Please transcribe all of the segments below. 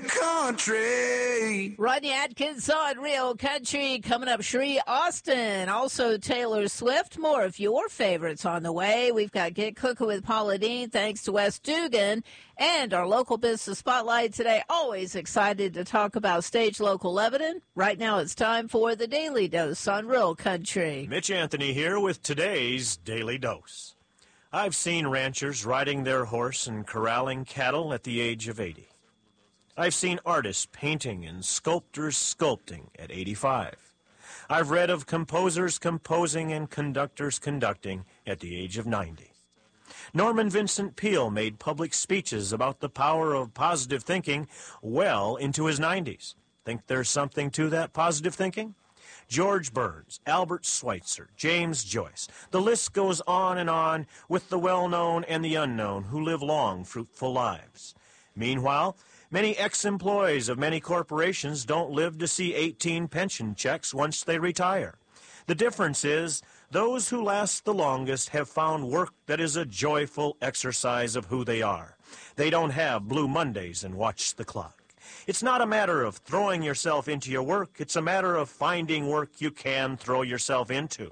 country. Rodney Atkins on Real Country. Coming up, Sheree Austin. Also Taylor Swift. More of your favorites on the way. We've got Get Cooking with Paula Deen, thanks to Wes Dugan. And our local business spotlight today. Always excited to talk about Stage Local Lebanon. Right now it's time for the Daily Dose on Real Country. Mitch Anthony here with today's Daily Dose. I've seen ranchers riding their horse and corralling cattle at the age of 80. I've seen artists painting and sculptors sculpting at 85. I've read of composers composing and conductors conducting at the age of 90. Norman Vincent Peale made public speeches about the power of positive thinking well into his 90s. Think there's something to that positive thinking? George Burns, Albert Schweitzer, James Joyce. The list goes on and on with the well-known and the unknown who live long, fruitful lives. Meanwhile, many ex-employees of many corporations don't live to see 18 pension checks once they retire. The difference is those who last the longest have found work that is a joyful exercise of who they are. They don't have Blue Mondays and watch the clock. It's not a matter of throwing yourself into your work. It's a matter of finding work you can throw yourself into.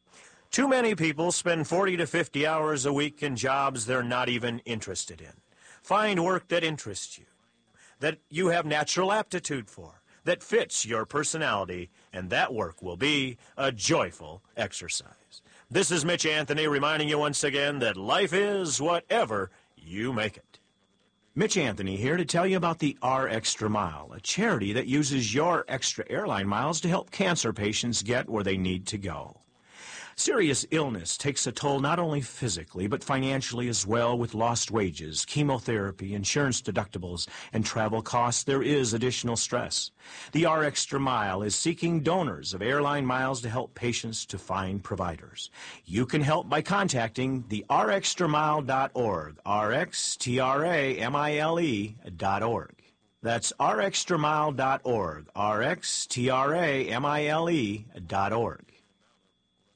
Too many people spend 40 to 50 hours a week in jobs they're not even interested in. Find work that interests you, that you have natural aptitude for, that fits your personality, and that work will be a joyful exercise. This is Mitch Anthony reminding you once again that life is whatever you make it. Mitch Anthony here to tell you about the R Extra Mile, a charity that uses your extra airline miles to help cancer patients get where they need to go. Serious illness takes a toll not only physically but financially as well. With lost wages, chemotherapy, insurance deductibles, and travel costs, there is additional stress. The R Extra Mile is seeking donors of airline miles to help patients to find providers. You can help by contacting the rxtramile.org, rxtramile.org. That's rxtramile.org, rxtramile.org.